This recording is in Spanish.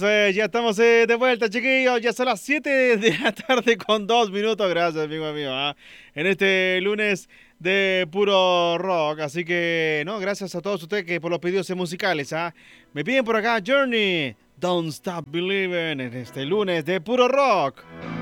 Ya estamos de vuelta, chiquillos. Ya son las 7 de la tarde con 2 minutos. Gracias, amigo mío. En este lunes de puro rock. Así que, no, gracias a todos ustedes que por los pedidos musicales. Me piden por acá Journey, Don't Stop Believing en este lunes de puro rock.